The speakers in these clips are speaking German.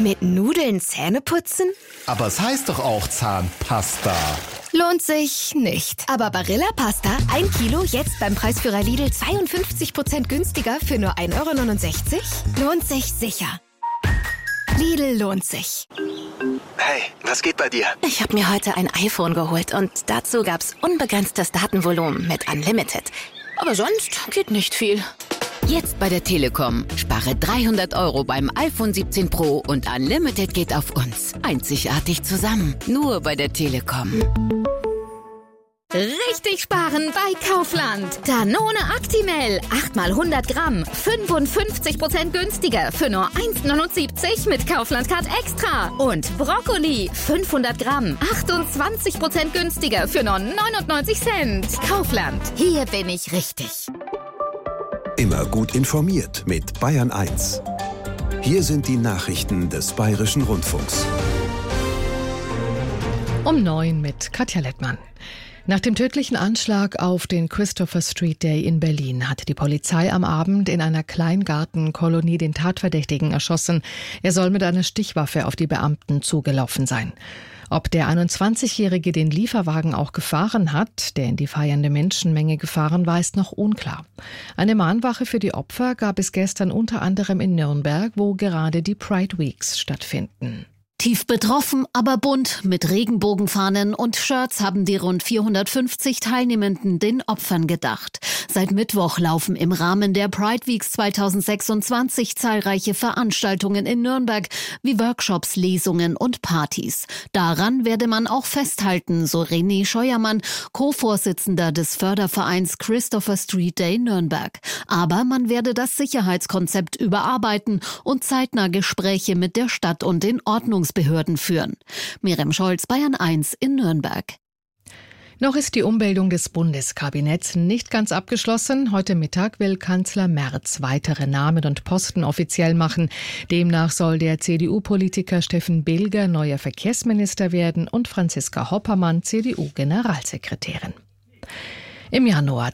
Mit Nudeln Zähne putzen? Aber es heißt doch auch Zahnpasta. Lohnt sich nicht. Aber Barilla Pasta, 1 Kilo, jetzt beim Preisführer Lidl 52% günstiger für nur 1,69 €? Lohnt sich sicher. Lidl lohnt sich. Hey, was geht bei dir? Ich habe mir heute ein iPhone geholt und dazu gab's unbegrenztes Datenvolumen mit Unlimited. Aber sonst geht nicht viel. Jetzt bei der Telekom. Spare 300 € beim iPhone 17 Pro und Unlimited geht auf uns. Einzigartig zusammen. Nur bei der Telekom. Richtig sparen bei Kaufland. Danone Actimel. 8 mal 100 Gramm. 55% günstiger für nur 1,79 € mit Kaufland-Card Extra. Und Brokkoli. 500 Gramm. 28% günstiger für nur 99 Cent. Kaufland. Hier bin ich richtig. Immer gut informiert mit Bayern 1. Hier sind die Nachrichten des Bayerischen Rundfunks. Um 9 mit Katja Lettmann. Nach dem tödlichen Anschlag auf den Christopher Street Day in Berlin hat die Polizei am Abend in einer Kleingartenkolonie den Tatverdächtigen erschossen. Er soll mit einer Stichwaffe auf die Beamten zugelaufen sein. Ob der 21-Jährige den Lieferwagen auch gefahren hat, der in die feiernde Menschenmenge gefahren war, ist noch unklar. Eine Mahnwache für die Opfer gab es gestern unter anderem in Nürnberg, wo gerade die Pride Weeks stattfinden. Tief betroffen, aber bunt. Mit Regenbogenfahnen und Shirts haben die rund 450 Teilnehmenden den Opfern gedacht. Seit Mittwoch laufen im Rahmen der Pride Weeks 2026 zahlreiche Veranstaltungen in Nürnberg, wie Workshops, Lesungen und Partys. Daran werde man auch festhalten, so René Scheuermann, Co-Vorsitzender des Fördervereins Christopher Street Day Nürnberg. Aber man werde das Sicherheitskonzept überarbeiten und zeitnah Gespräche mit der Stadt und den Ordnungsbehörden führen. Miriam Scholz, Bayern 1 in Nürnberg. Noch ist die Umbildung des Bundeskabinetts nicht ganz abgeschlossen. Heute Mittag will Kanzler Merz weitere Namen und Posten offiziell machen. Demnach soll der CDU-Politiker Steffen Bilger neuer Verkehrsminister werden und Franziska Hoppermann CDU-Generalsekretärin. Im Januar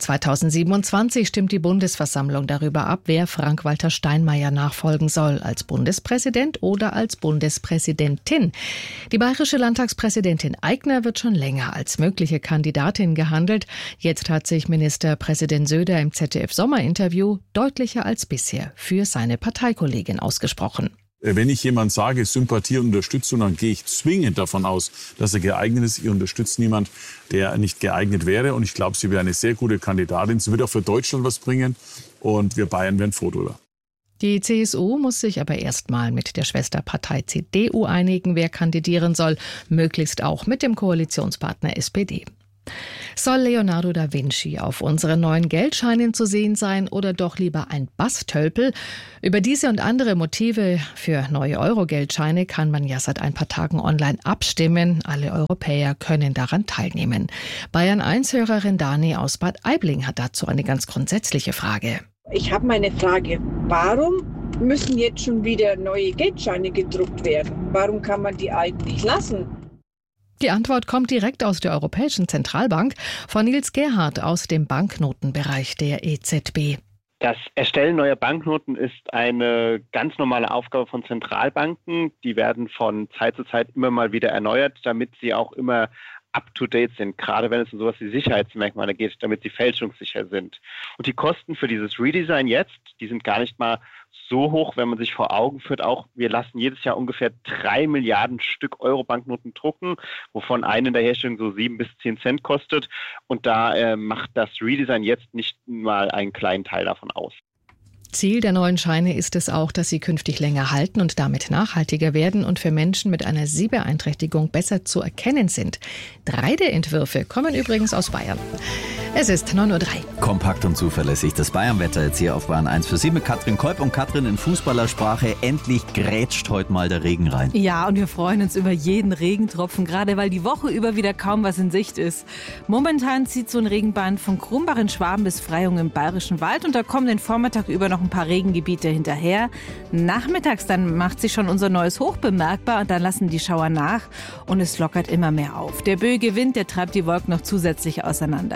2027 stimmt die Bundesversammlung darüber ab, wer Frank-Walter Steinmeier nachfolgen soll, als Bundespräsident oder als Bundespräsidentin. Die bayerische Landtagspräsidentin Aigner wird schon länger als mögliche Kandidatin gehandelt. Jetzt hat sich Ministerpräsident Söder im ZDF-Sommerinterview deutlicher als bisher für seine Parteikollegin ausgesprochen. Wenn ich jemand sage, Sympathie und Unterstützung, dann gehe ich zwingend davon aus, dass er geeignet ist. Ich unterstütze niemand, der nicht geeignet wäre. Und ich glaube, sie wäre eine sehr gute Kandidatin. Sie wird auch für Deutschland was bringen. Und wir Bayern wären froh drüber. Die CSU muss sich aber erstmal mit der Schwesterpartei CDU einigen, wer kandidieren soll. Möglichst auch mit dem Koalitionspartner SPD. Soll Leonardo da Vinci auf unseren neuen Geldscheinen zu sehen sein oder doch lieber ein Bastölpel? Über diese und andere Motive für neue Euro-Geldscheine kann man ja seit ein paar Tagen online abstimmen. Alle Europäer können daran teilnehmen. Bayern-1-Hörerin Dani aus Bad Aibling hat dazu eine ganz grundsätzliche Frage. Ich habe meine Frage, warum müssen jetzt schon wieder neue Geldscheine gedruckt werden? Warum kann man die alten nicht lassen? Die Antwort kommt direkt aus der Europäischen Zentralbank von Nils Gerhardt aus dem Banknotenbereich der EZB. Das Erstellen neuer Banknoten ist eine ganz normale Aufgabe von Zentralbanken. Die werden von Zeit zu Zeit immer mal wieder erneuert, damit sie auch immer up-to-date sind, gerade wenn es um sowas wie Sicherheitsmerkmale geht, damit sie fälschungssicher sind. Und die Kosten für dieses Redesign jetzt, die sind gar nicht mal so hoch, wenn man sich vor Augen führt, auch wir lassen jedes Jahr ungefähr 3 Milliarden Stück Euro-Banknoten drucken, wovon eine in der Herstellung so 7 bis 10 Cent kostet. Und da macht das Redesign jetzt nicht mal einen kleinen Teil davon aus. Ziel der neuen Scheine ist es auch, dass sie künftig länger halten und damit nachhaltiger werden und für Menschen mit einer Sehbeeinträchtigung besser zu erkennen sind. 3D-Entwürfe kommen übrigens aus Bayern. Es ist 9:03 Uhr. Kompakt und zuverlässig. Das Bayern-Wetter jetzt hier auf Bayern 1 für Sie mit Katrin Kolb. Und Katrin, in Fußballersprache, endlich grätscht heute mal der Regen rein. Ja, und wir freuen uns über jeden Regentropfen, gerade weil die Woche über wieder kaum was in Sicht ist. Momentan zieht so ein Regenband von Krumbach in Schwaben bis Freyung im Bayerischen Wald und da kommen den Vormittag über noch ein paar Regengebiete hinterher. Nachmittags dann macht sich schon unser neues Hoch bemerkbar und dann lassen die Schauer nach und es lockert immer mehr auf. Der böige Wind, der treibt die Wolken noch zusätzlich auseinander.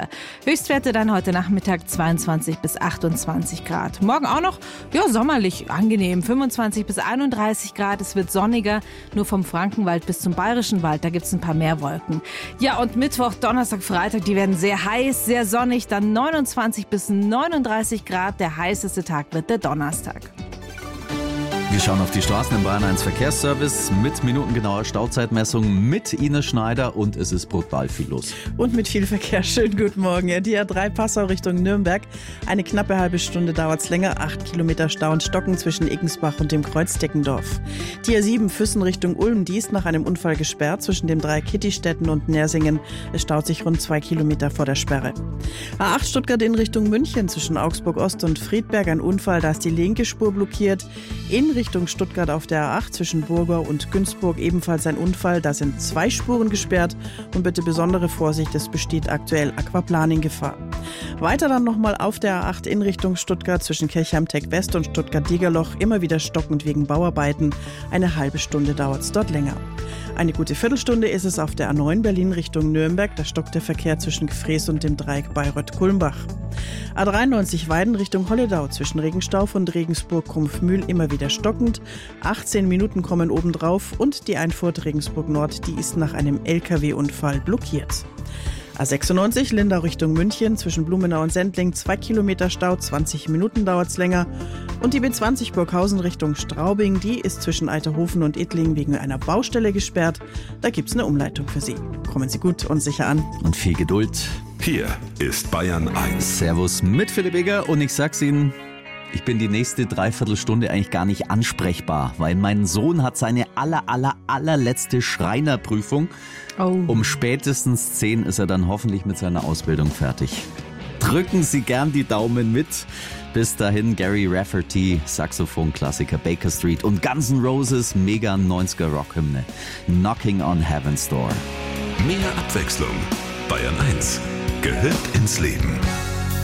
Höchstwerte dann heute Nachmittag 22 bis 28 Grad. Morgen auch noch sommerlich angenehm, 25 bis 31 Grad. Es wird sonniger, nur vom Frankenwald bis zum Bayerischen Wald, da gibt es ein paar mehr Wolken. Ja, und Mittwoch, Donnerstag, Freitag, die werden sehr heiß, sehr sonnig, dann 29 bis 39 Grad. Der heißeste Tag wird der Donnerstag. Wir schauen auf die Straßen im Bayern 1 Verkehrsservice mit minutengenauer Stauzeitmessung mit Ines Schneider und es ist brutal viel los. Und mit viel Verkehr. Schönen guten Morgen. Die A3 Passau Richtung Nürnberg. Eine knappe halbe Stunde dauert es länger. 8 Kilometer Stau und Stocken zwischen Eggensbach und dem Kreuz Deckendorf. Die A7 Füssen Richtung Ulm. Die ist nach einem Unfall gesperrt zwischen dem Dreieck Kittistetten und Nersingen. Es staut sich rund 2 Kilometer vor der Sperre. A8 Stuttgart in Richtung München zwischen Augsburg Ost und Friedberg. Ein Unfall, da ist die linke Spur blockiert. In Richtung Stuttgart auf der A8 zwischen Burgau und Günzburg ebenfalls ein Unfall. Da sind 2 Spuren gesperrt und bitte besondere Vorsicht, es besteht aktuell Aquaplaning-Gefahr. Weiter dann nochmal auf der A8 in Richtung Stuttgart zwischen Kirchheim-Tech West und Stuttgart-Diegerloch immer wieder stockend wegen Bauarbeiten. Eine halbe Stunde dauert es dort länger. Eine gute Viertelstunde ist es auf der A9 Berlin Richtung Nürnberg. Da stockt der Verkehr zwischen Gefrees und dem Dreieck Bayreuth-Kulmbach. A93 Weiden Richtung Holledau zwischen Regenstauf und Regensburg-Krumpfmühl immer wieder stockend. 18 Minuten kommen obendrauf und die Einfurt Regensburg Nord, die ist nach einem LKW-Unfall blockiert. A96 Lindau Richtung München zwischen Blumenau und Sendling 2 Kilometer Stau, 20 Minuten dauert's länger. Und die B20 Burghausen Richtung Straubing, die ist zwischen Eiterhofen und Ettling wegen einer Baustelle gesperrt. Da gibt's eine Umleitung für Sie. Kommen Sie gut und sicher an. Und viel Geduld. Hier ist Bayern 1. Servus mit Philipp Egger und ich sag's Ihnen, ich bin die nächste Dreiviertelstunde eigentlich gar nicht ansprechbar, weil mein Sohn hat seine allerletzte Schreinerprüfung. Um spätestens 10 ist er dann hoffentlich mit seiner Ausbildung fertig. Drücken Sie gern die Daumen mit. Bis dahin Gary Rafferty, Saxophon-Klassiker Baker Street und Guns N' Roses, mega 90er Rockhymne. Knocking on Heaven's Door. Mehr Abwechslung. Bayern 1 gehört ins Leben.